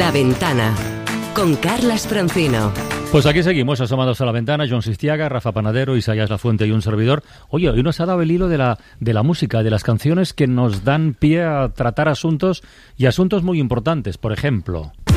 La Ventana, con Carlas Francino. Pues aquí seguimos, asomados a la ventana, Jon Sistiaga, Rafa Panadero, Isaías Lafuente y un servidor. Oye, hoy nos ha dado el hilo de la música, de las canciones que nos dan pie a tratar asuntos y asuntos muy importantes. Por ejemplo...